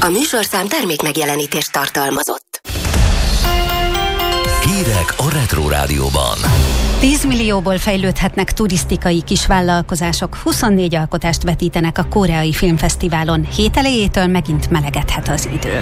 A műsorszám termék megjelenítést tartalmazott. Hírek a Retro Rádióban. 10 millióból fejlődhetnek turisztikai kisvállalkozások. 24 alkotást vetítenek a Koreai Filmfesztiválon. Hét elejétől megint melegedhet az idő.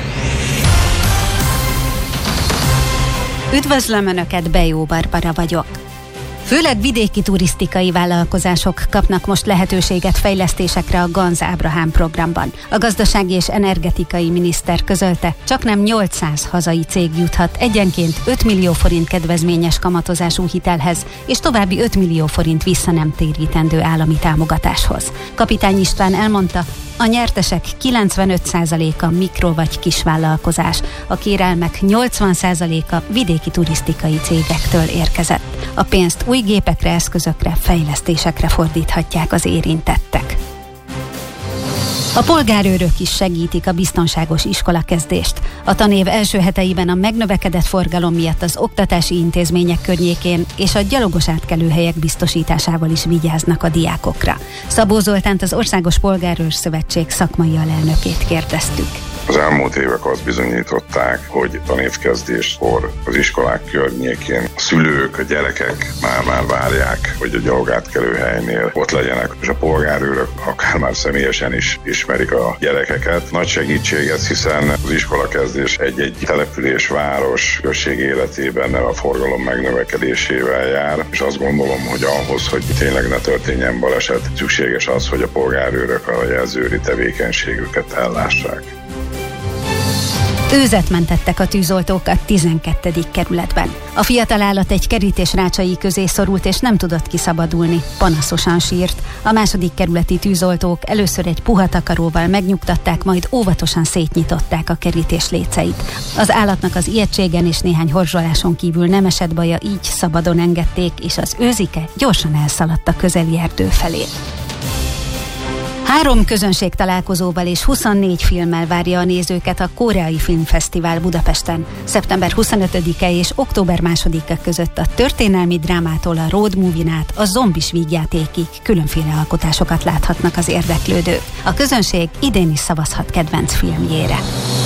Üdvözlöm Önöket, Bejó Barbara vagyok. Főleg vidéki turisztikai vállalkozások kapnak most lehetőséget fejlesztésekre a Ganz Ábrahám programban. A gazdasági és energetikai miniszter közölte, csaknem 800 hazai cég juthat egyenként 5 millió forint kedvezményes kamatozású hitelhez, és további 5 millió forint vissza nem térítendő állami támogatáshoz. Kapitány István elmondta, a nyertesek 95%-a mikro- vagy kisvállalkozás, a kérelmek 80%-a vidéki turisztikai cégektől érkezett. A pénzt új gépekre, eszközökre, fejlesztésekre fordíthatják az érintettek. A polgárőrök is segítik a biztonságos iskolakezdést. A tanév első heteiben a megnövekedett forgalom miatt az oktatási intézmények környékén és a gyalogos átkelőhelyek biztosításával is vigyáznak a diákokra. Szabó Zoltánt, az Országos Polgárőr Szövetség szakmai alelnökét kérdeztük. Az elmúlt évek azt bizonyították, hogy tanévkezdéskor az iskolák környékén a szülők, a gyerekek már várják, hogy a gyalogátkelőhelynél ott legyenek, és a polgárőrök akár már személyesen is ismerik a gyerekeket. Nagy segítség ez, hiszen az iskolakezdés egy település, város, község életében a forgalom megnövekedésével jár, és azt gondolom, hogy ahhoz, hogy tényleg ne történjen baleset, szükséges az, hogy a polgárőrök a jelzőri tevékenységüket ellássák. Őzet mentettek a tűzoltók a 12. kerületben. A fiatal állat egy kerítés rácsai közé szorult és nem tudott kiszabadulni. Panaszosan sírt. A 2. kerületi tűzoltók először egy puha takaróval megnyugtatták, majd óvatosan szétnyitották a kerítés léceit. Az állatnak az ijegységen és néhány horzsoláson kívül nem esett baja, így szabadon engedték, és az őzike gyorsan elszaladt a közeli erdő felé. 3 közönségtalálkozóval és 24 filmmel várja a nézőket a Koreai Filmfesztivál Budapesten. Szeptember 25-e és október 2-e között a történelmi drámától a road movie-n át a zombis vígjátékig különféle alkotásokat láthatnak az érdeklődők. A közönség idén is szavazhat kedvenc filmjére.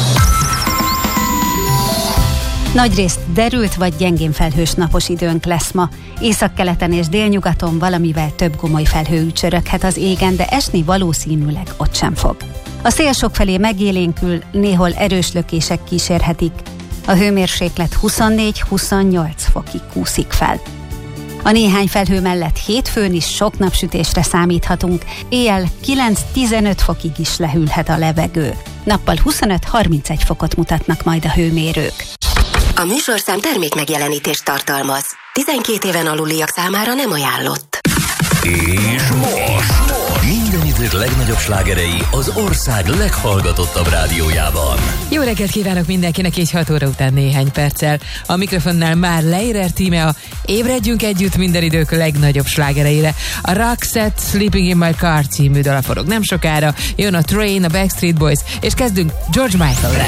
Nagyrészt derült vagy gyengén felhős napos időnk lesz ma. Északkeleten és délnyugaton valamivel több gomoly felhő ücsöröghet az égen, de esni valószínűleg ott sem fog. A szél sokfelé megélénkül, néhol erős lökések kísérhetik. A hőmérséklet 24-28 fokig kúszik fel. A néhány felhő mellett hétfőn is sok napsütésre számíthatunk, éjjel 9-15 fokig is lehűlhet a levegő. Nappal 25-31 fokot mutatnak majd a hőmérők. A műsorszám termék megjelenítést tartalmaz. 12 éven aluliak számára nem ajánlott. És most minden idők legnagyobb slágerei az ország leghallgatottabb rádiójában. Jó reggelt kívánok mindenkinek, így 6 óra után néhány perccel. A mikrofonnál már Leirer Tímea. Ébredjünk együtt minden idők legnagyobb slágereire. A Roxette Sleeping in My Car című dala forog nem sokára. Jön a Train, a Backstreet Boys, és kezdünk George Michael-re.